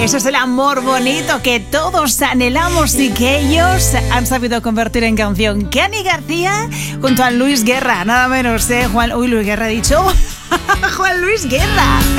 Ese es el amor bonito que todos anhelamos y que ellos han sabido convertir en canción. Kenny García junto a Luis Guerra, nada menos, Luis Guerra ha dicho. Juan Luis Guerra.